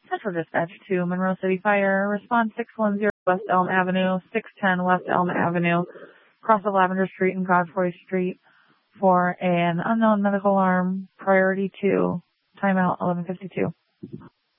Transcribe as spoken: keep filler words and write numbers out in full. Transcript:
Central Dispatch to Monroe City Fire. Response six one zero West Elm Avenue, six ten West Elm Avenue, across of Lavender Street and Godfrey Street for an unknown medical alarm. Priority two. Timeout eleven fifty-two.